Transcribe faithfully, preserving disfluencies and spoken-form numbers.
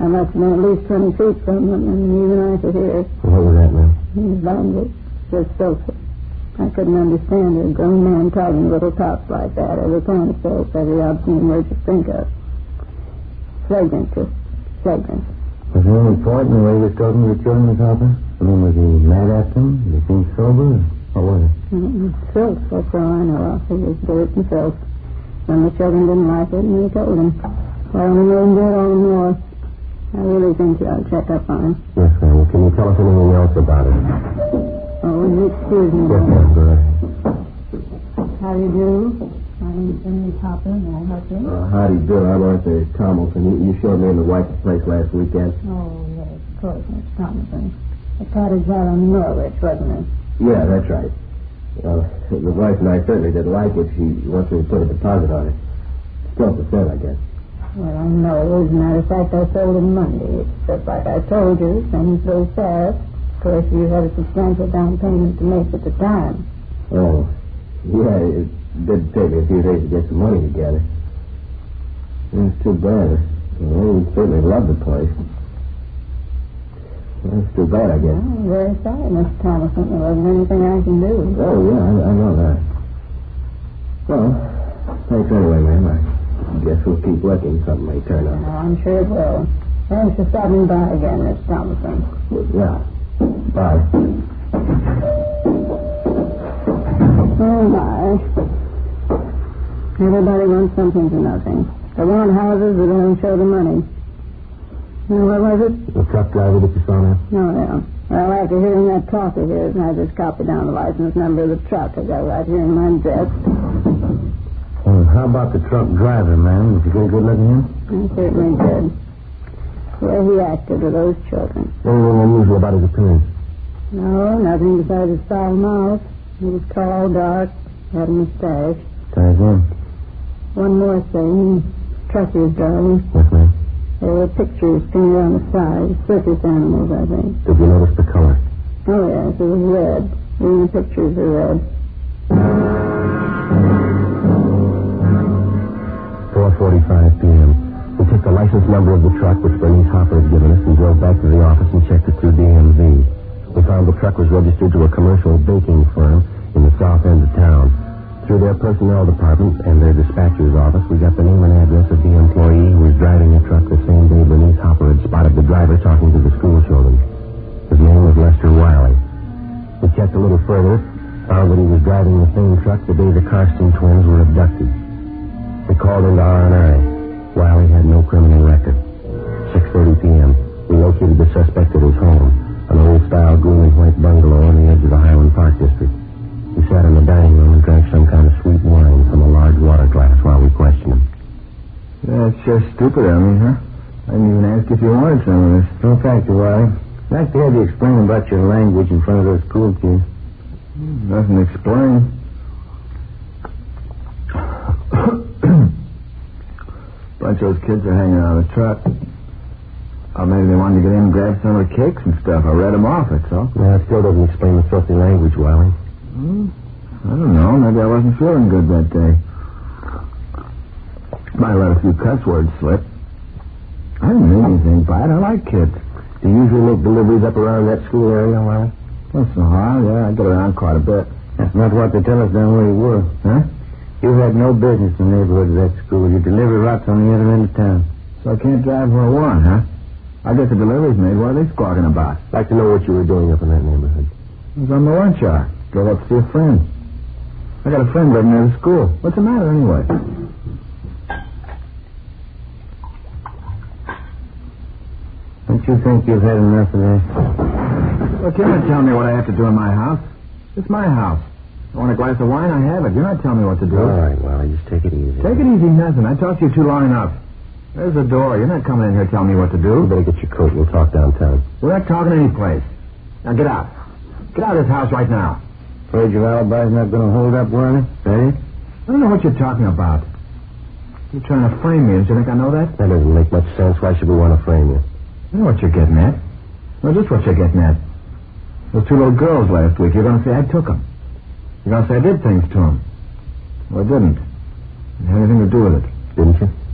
I must have been at least twenty feet from them, and even I could hear. What was that, man? He was language, just filthy. I couldn't understand a grown man talking little tots like that, every kind of soap, every obscene word you think of. Flagrant, just flagrant. Was there any point in the way he was talking to the children, Miss Harper? I mean, was he mad at them? Did he seem sober? What was it? Mm-hmm. Filth, that's all I know of. He was dirt and filth. And the children didn't like it, and he told them. Well, we wouldn't do it all the more. I really think you ought to check up on him. Yes, ma'am. Well, can you tell us anything else about it? Oh, will you excuse me? Yes, ma'am. Go ahead. How do you do? My name's Jimmy Hopper. May I help you? Uh, how do you do? I'm Arthur Tomlinson. You, you showed me in the White's place last weekend. Oh, yes, of course, Miss Tomlinson. The cottage out on Norwich, wasn't it? Yeah, that's right. Uh, the wife and I certainly didn't like it. She wants me to put a deposit on it. twelve percent, I guess. Well, I know. As a matter of fact, I sold him Monday. It's just like I told you. Things go fast. Of course, you had a substantial down payment to make at the time. Oh, yeah, it did take me a few days to get some money together. It's too bad. Well, we certainly love the place. Well, it's too bad, I guess. Well, I'm very sorry, Mister Thomason. There wasn't anything I can do. Oh, yeah, I, I know that. Well, thanks anyway, ma'am. I guess we'll keep looking. Something may turn up. Oh, I'm sure it will. Thanks for stopping by again, Mister Thomason. Yeah. Bye. Oh, my. Everybody wants something for nothing. They want houses, but they don't show the money. Now, what was it? The truck driver that you saw now? Oh, yeah. Well, after hearing that talk of his, I just copied down the license number of the truck I got right here in my desk. Well, how about the truck driver, man? Did you get a good look at him? I certainly did. The way he acted with those children. Anything unusual about his appearance? No, nothing besides his foul mouth. He was tall, dark, had a mustache. Ties in. One more thing. Truck he was driving. Yes, ma'am. There were pictures painted on the side. Circus animals, I think. Did you notice the color? Oh, yes, it was red. Even the pictures are red. four forty-five p.m. We took the license number of the truck, which Bernice Hopper had given us, and drove back to the office and checked it through D M V. We found the truck was registered to a commercial baking firm in the south end of town. Through their personnel department and their dispatcher's office, we got the name and address of the employee who was driving the truck the same day Bernice Hopper had spotted the driver talking to the school children. His name was Lester Wiley. We checked a little further, found that he was driving the same truck the day the Karsten twins were abducted. We called into R and I. Wiley had no criminal record. six thirty p.m. We located the suspect at his home, an old-style green and white bungalow on the edge of the Highland Park district. We sat in the dining room and drank some kind of sweet wine from a large water glass while we questioned him. Yeah, it's just stupid of me, huh? I didn't even ask if you wanted some of this. No, thank you, Wiley. I'd like to have you explain about your language in front of those school kids. Nothing to explain. Bunch of those kids are hanging out of the truck. Or maybe they wanted to get in and grab some of the cakes and stuff. I read them off, that's all. Yeah, it still doesn't explain the filthy language, Wiley. Hmm, I don't know. Maybe I wasn't feeling good that day. Might let a few cuss words slip. I didn't mean anything by it. I like kids. Do you usually make deliveries up around that school area, Wiley? Once in a while, yeah. I get around quite a bit. That's not what they tell us down where you were. Huh? You had no business in the neighborhood of that school. You deliver lots on the other end of town. So I can't drive where I want, huh? I get the deliveries made. What are they squawking about? I'd like to know what you were doing up in that neighborhood. I was on the lunch hour. Drove up to see a friend. I got a friend living near the school. What's the matter anyway? Don't you think you've had enough of that? Look, you're not telling me what I have to do in my house. It's my house. I want a glass of wine, I have it. You're not telling me what to do. All right, Wiley, just take it easy. Take it easy, nothing. I talked to you too long enough. There's the door. You're not coming in here telling me what to do. You better get your coat. We'll talk downtown. We're not talking any place. Now get out. Get out of this house right now. Afraid your alibi's not going to hold up, Wiley? Eh? I don't know what you're talking about. You're trying to frame me. Don't you think I know that? That doesn't make much sense. Why should we want to frame you? I know what you're getting at. No, just what you're getting at. Those two little girls last week, you're going to say I took them. You're going to say I did things to them. Well, I didn't. It had anything to do with it. Didn't you?